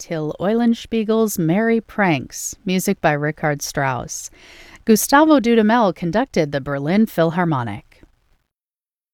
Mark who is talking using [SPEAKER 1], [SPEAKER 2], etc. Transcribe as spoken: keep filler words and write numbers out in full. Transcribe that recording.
[SPEAKER 1] Till Eulenspiegel's Merry Pranks, music by Richard Strauss. Gustavo Dudamel conducted the Berlin Philharmonic.